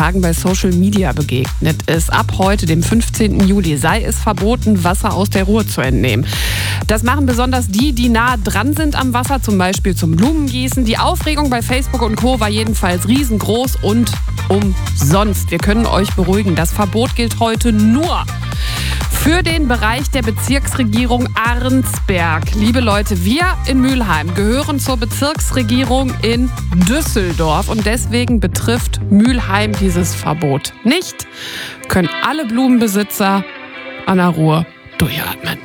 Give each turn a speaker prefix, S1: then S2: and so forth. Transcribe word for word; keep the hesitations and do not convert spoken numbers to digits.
S1: Tagen bei Social Media begegnet ist. Ab heute, dem fünfzehnten Juli, sei es verboten, Wasser aus der Ruhr zu entnehmen. Das machen besonders die, die nah dran sind am Wasser, zum Beispiel zum Blumengießen. Die Aufregung bei Facebook und Co. war jedenfalls riesengroß und umsonst. Wir können euch beruhigen, das Verbot gilt heute nur für den Bereich der Bezirksregierung Arnsberg. Liebe Leute, wir in Mülheim gehören zur Bezirksregierung in Düsseldorf und deswegen betrifft Mülheim dieses Verbot nicht. Können alle Blumenbesitzer an der Ruhr durchatmen.